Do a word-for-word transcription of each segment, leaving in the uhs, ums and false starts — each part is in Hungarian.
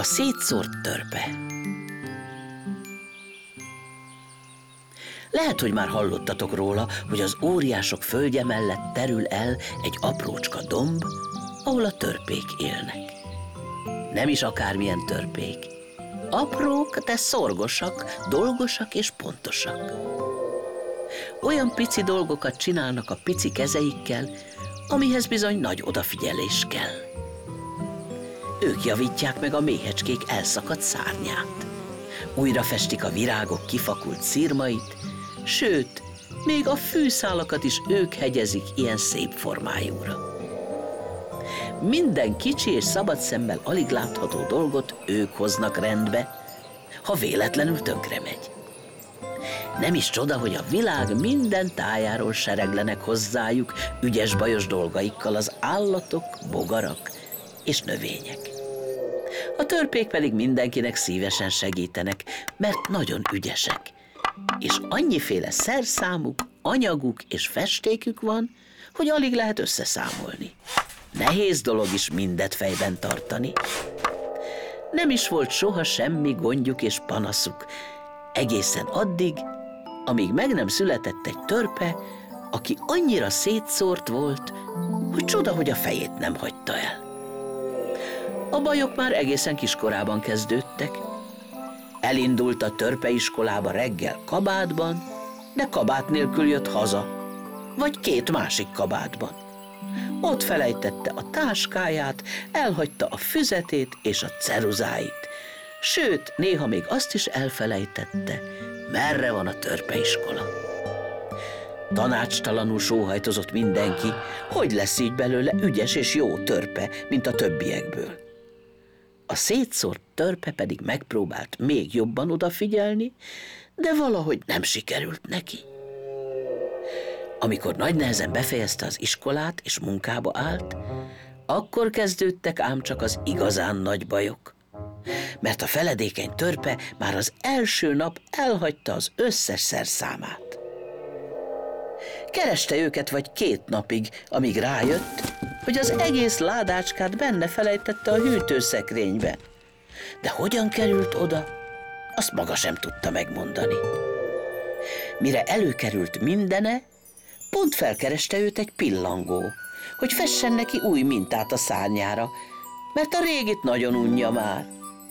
A szétszórt törpe. Lehet, hogy már hallottatok róla, hogy az óriások földje mellett terül el egy aprócska domb, ahol a törpék élnek. Nem is akármilyen törpék. Aprók, de szorgosak, dolgosak és pontosak. Olyan pici dolgokat csinálnak a pici kezeikkel, amihez bizony nagy odafigyelés kell. Ők javítják meg a méhecskék elszakadt szárnyát. Újra festik a virágok kifakult szirmait, sőt, még a fűszálakat is ők hegyezik ilyen szép formájúra. Minden kicsi és szabad szemmel alig látható dolgot ők hoznak rendbe, ha véletlenül tönkre megy. Nem is csoda, hogy a világ minden tájáról sereglenek hozzájuk ügyes-bajos dolgaikkal az állatok, bogarak és növények. A törpék pedig mindenkinek szívesen segítenek, mert nagyon ügyesek, és annyiféle szerszámuk, anyaguk és festékük van, hogy alig lehet összeszámolni. Nehéz dolog is mindet fejben tartani. Nem is volt soha semmi gondjuk és panaszuk, egészen addig, amíg meg nem született egy törpe, aki annyira szétszórt volt, hogy csoda, hogy a fejét nem hagyta el. A bajok már egészen kiskorában kezdődtek. Elindult a törpeiskolába reggel kabátban, de kabát nélkül jött haza, vagy két másik kabátban. Ott felejtette a táskáját, elhagyta a füzetét és a ceruzáit, sőt, néha még azt is elfelejtette, merre van a törpeiskola. Tanácstalanul sóhajtozott mindenki, hogy lesz így belőle ügyes és jó törpe, mint a többiekből. A szétszórt törpe pedig megpróbált még jobban odafigyelni, de valahogy nem sikerült neki. Amikor nagy nehezen befejezte az iskolát és munkába állt, akkor kezdődtek ám csak az igazán nagy bajok. Mert a feledékeny törpe már az első nap elhagyta az összes szerszámát. Kereste őket vagy két napig, amíg rájött, hogy az egész ládácskát benne felejtette a hűtőszekrénybe. De hogyan került oda, azt maga sem tudta megmondani. Mire előkerült mindene, pont felkereste őt egy pillangó, hogy fessen neki új mintát a szárnyára, mert a régit nagyon unja már.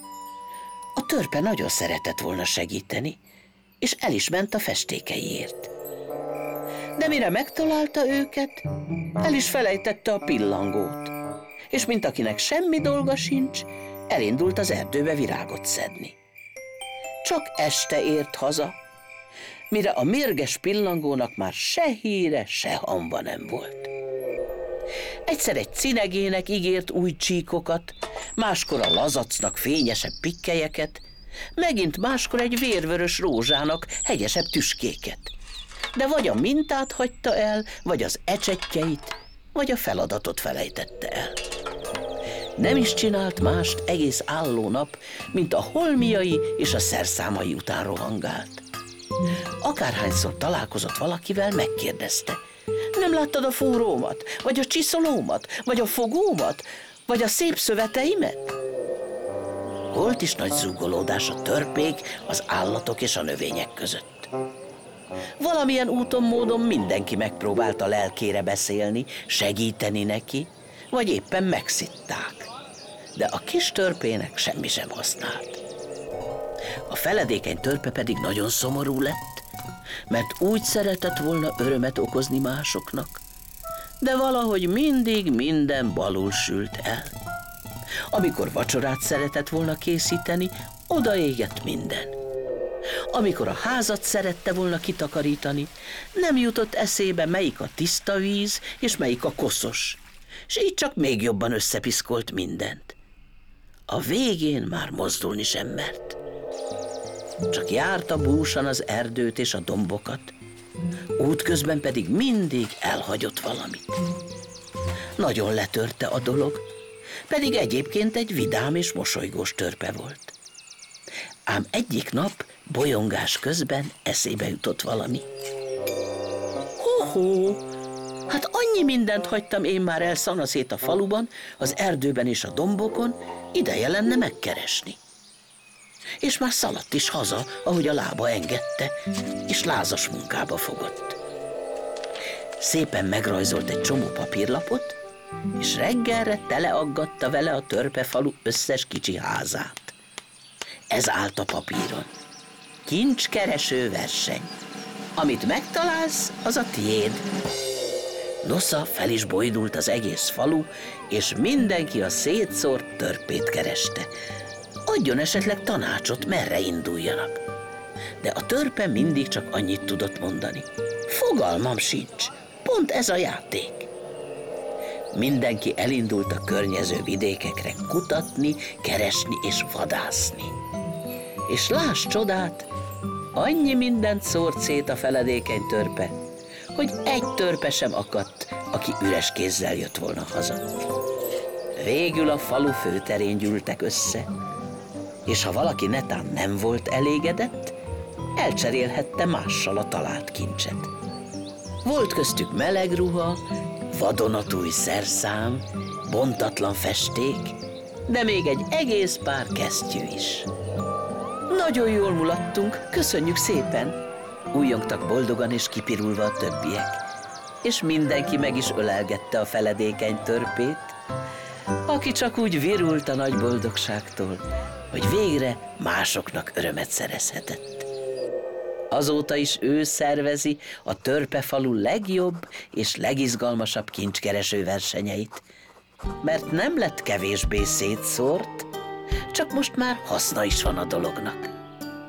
A törpe nagyon szeretett volna segíteni, és el is ment a festékeiért. De mire megtalálta őket, el is felejtette a pillangót, és mint akinek semmi dolga sincs, elindult az erdőbe virágot szedni. Csak este ért haza, mire a mérges pillangónak már se híre, se hamba nem volt. Egyszer egy cinegének ígért új csíkokat, máskor a lazacnak fényesebb pikkelyeket, megint máskor egy vérvörös rózsának hegyesebb tüskéket. De vagy a mintát hagyta el, vagy az ecsettjeit, vagy a feladatot felejtette el. Nem is csinált mást egész álló nap, mint a holmiai és a szerszámai után rohangált. Akárhányszor találkozott valakivel, megkérdezte: nem láttad a fúrómat, vagy a csiszolómat, vagy a fogómat, vagy a szép szöveteimet? Volt is nagy zúgolódás a törpék, az állatok és a növények között. Valamilyen úton, módon mindenki megpróbálta lelkére beszélni, segíteni neki, vagy éppen megszitták. De a kis törpének semmi sem használt. A feledékeny törpe pedig nagyon szomorú lett, mert úgy szeretett volna örömet okozni másoknak, de valahogy mindig minden balul sült el. Amikor vacsorát szeretett volna készíteni, odaégett minden. Amikor a házat szerette volna kitakarítani, nem jutott eszébe, melyik a tiszta víz, és melyik a koszos, és így csak még jobban összepiszkolt mindent. A végén már mozdulni sem mert. Csak járta búsan az erdőt és a dombokat, útközben pedig mindig elhagyott valamit. Nagyon letörte a dolog, pedig egyébként egy vidám és mosolygós törpe volt. Ám egyik nap bolyongás közben eszébe jutott valami. Ho-ho, hát Mennyi mindent hagytam én már el szanaszét a faluban, az erdőben és a dombokon, ideje lenne megkeresni. És már szaladt is haza, ahogy a lába engedte, és lázas munkába fogott. Szépen megrajzolt egy csomó papírlapot, és reggelre teleaggatta vele a Törpefalu összes kicsi házát. Ez állt a papíron. Kincskereső verseny. Amit megtalálsz, az a tiéd. Nosza fel is bojdult az egész falu, és mindenki a szétszórt törpét kereste. Adjon esetleg tanácsot, merre induljanak. De a törpe mindig csak annyit tudott mondani. Fogalmam sincs, pont ez a játék. Mindenki elindult a környező vidékekre kutatni, keresni és vadászni. És láss csodát, annyi mindent szórt szét a feledékeny törpe, hogy egy törpe sem akadt, aki üres kézzel jött volna haza. Végül a falu főterén gyűltek össze, és ha valaki netán nem volt elégedett, elcserélhette mással a talált kincset. Volt köztük meleg ruha, vadonatúj szerszám, bontatlan festék, de még egy egész pár kesztyű is. Nagyon jól mulattunk, köszönjük szépen! Újjongtak boldogan és kipirulva a többiek, és mindenki meg is ölelgette a feledékeny törpét, aki csak úgy virult a nagy boldogságtól, hogy végre másoknak örömet szerezhetett. Azóta is ő szervezi a Törpefalu legjobb és legizgalmasabb kincskereső versenyeit, mert nem lett kevésbé szétszórt, csak most már haszna is van a dolognak.